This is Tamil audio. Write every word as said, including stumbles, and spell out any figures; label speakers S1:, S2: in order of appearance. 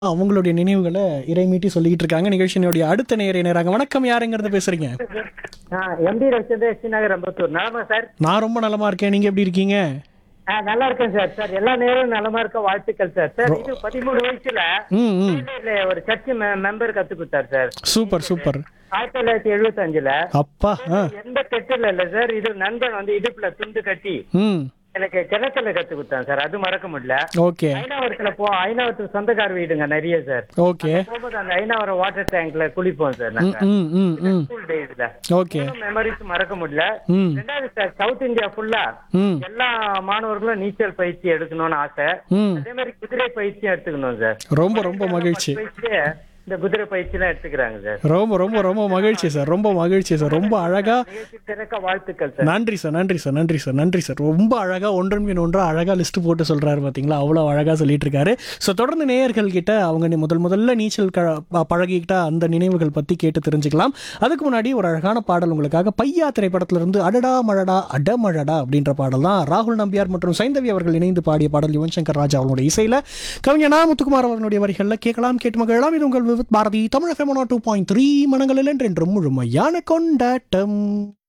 S1: அவங்களுடைய நினைவுகளை இறைமீட்டி சொல்லிக்கிட்டு இருக்காங்க. நிகழ்ச்சியினுடைய அடுத்த நேர நேராக வணக்கம், யாருங்கிறது பேசுறீங்க?
S2: எம்டி ரவிச்சந்திர எஸ்டி நகர் அம்பத்தூர். நலமா சார்?
S1: நான் ரொம்ப நலமா இருக்கேன். நீங்க எப்படி இருக்கீங்க?
S2: ஆ, நல்லா இருக்கேன் சார். சார் எல்லா நேரம் நலமா இருக்க, வாழ்த்துக்கள் சார். சார் இது பதிமூணு வயசுல
S1: ம் ம்
S2: சென்னையில ஒரு சர்ச் மெம்பர் கத்து கொடுத்தாரு சார்.
S1: Super super.
S2: ஆயிரத்தி தொள்ளாயிரத்தி எழுபத்தி அஞ்சுல
S1: அப்பா. ஆ
S2: எந்த கெட்டல இல்ல சார். இது நண்பன் வந்து இடுப்புல துண்டு கட்டி
S1: ம்
S2: எனக்கு கிணத்துல கத்து கொடுத்தான் சார். அது மறக்க முடியல.
S1: ஓகே
S2: ஐநாவரத்துல போ ஐநாவரத்துக்கு சொந்தக்கார வீடுங்க நிறைய சார்.
S1: ஓகே
S2: போகும்போது அந்த ஐநாவரம் வாட்டர் டேங்க்ல குளிப்போம் சார்
S1: ம்
S2: நாங்க
S1: ம் ம் ம்
S2: ஸ்கூல் டேஸ்ல.
S1: ஓகே
S2: மெமரிஸ் மறக்க முடியல.
S1: ம்
S2: ரெண்டாவது சார், சவுத் இந்தியா ஃபுல்லா
S1: ம்
S2: எல்லா மாணவர்களும் நீச்சல் பயிற்சி எடுக்கணும்னு ஆசை.
S1: ம்
S2: அதே மாதிரி குதிரை பயிற்சியும் எடுத்துக்கணும் சார்.
S1: ரொம்ப ரொம்ப மகிழ்ச்சி.
S2: பயிற்சியே இந்த குதிரை பயிற்சி எல்லாம் எடுத்துக்கிறாங்க சார்.
S1: ரொம்ப ரொம்ப ரொம்ப மகிழ்ச்சி சார். ரொம்ப மகிழ்ச்சி சார். ரொம்ப அழகா.
S2: நிகழ்ச்சி திறக்க வாழ்த்துக்கள் சார்.
S1: நன்றி சார், நன்றி சார், நன்றி சார், நன்றி சார். ரொம்ப அழகா ஒன்றன் பின் ஒன்றா அழகா லிஸ்ட் போட்டு சொல்றாரு பாத்தீங்களா, அவ்வளோ அழகா சொல்லிட்டு இருக்காரு. ஸோ தொடர்ந்து நேயர்கள் கிட்ட அவங்க நி- முதல் முதல்ல நீச்சல் க ப- பழகிக்கிட்ட அந்த நினைவுகள் பத்தி கேட்டு தெரிஞ்சுக்கலாம். அதுக்கு முன்னாடி ஒரு அழகான பாடல் உங்களுக்காக. பையா திரைப்படத்துல இருந்து அடடா மழடா அடமழடா அப்படின்ற பாடல் தான் ராகுல் நம்பியார் மற்றும் சைந்தவி அவர்கள் இணைந்து பாடிய பாடல். யுவன் சங்கர் ராஜா அவர்களுடைய இசையில கவிஞர் நா முத்துக்குமார் அவர்களுடைய வரிகளில் கேட்கலாம். கேட்டு மகிழலாம். இது உங்கள் Vividh Bharathi Tamil FM two point three மனங்களில் என்றென்றும் முழுமையான கொண்டாட்டம்.